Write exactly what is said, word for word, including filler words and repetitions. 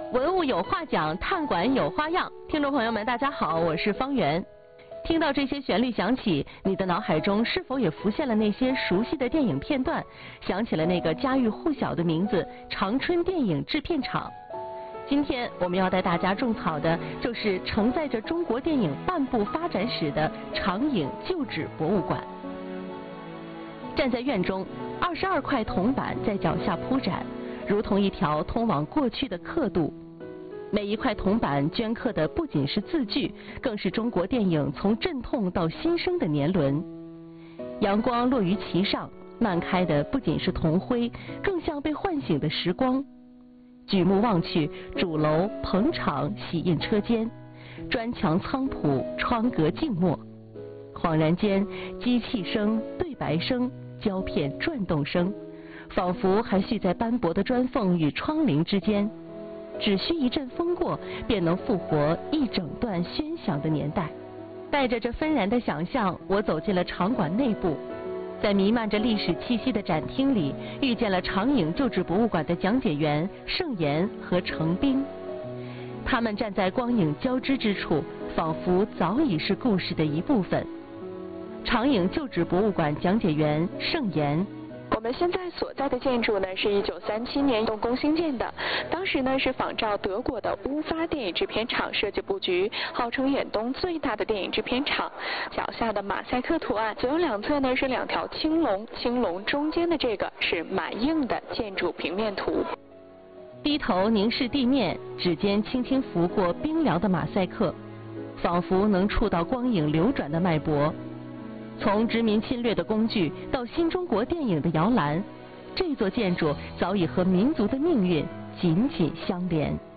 文物有话讲，探馆有花样。听众朋友们，大家好，我是方圆。听到这些旋律响起，你的脑海中是否也浮现了那些熟悉的电影片段？想起了那个家喻户晓的名字——长春电影制片厂。今天我们要带大家种草的就是承载着中国电影半部发展史的长影旧址博物馆。站在院中，二十二块铜板在脚下铺展，如同一条通往过去的刻度。每一块铜板镌刻的不仅是字句，更是中国电影从阵痛到新生的年轮。阳光落于其上，漫开的不仅是铜灰，更像被唤醒的时光。举目望去，主楼、棚场、洗印车间，砖墙苍朴，窗格静默。恍然间，机器声、对白声、胶片转动声，仿佛还续在斑驳的砖缝与窗棂之间。只需一阵风过，便能复活一整段喧响的年代。带着这纷然的想象，我走进了场馆内部，在弥漫着历史气息的展厅里，遇见了长影旧址博物馆的讲解员盛岩和程冰。他们站在光影交织之处，仿佛早已是故事的一部分。长影旧址博物馆讲解员盛岩： 我们现在所在的建筑呢，是一九三七年动工兴建的，当时呢是仿照德国的乌发电影制片厂设计布局，号称远东最大的电影制片厂。脚下的马赛克图案，左右两侧呢是两条青龙，青龙中间的这个是满映的建筑平面图。 低头凝视地面，指尖轻轻拂过冰凉的马赛克，仿佛能触到光影流转的脉搏。从殖民侵略的工具到新中国电影的摇篮，这座建筑早已和民族的命运紧紧相连。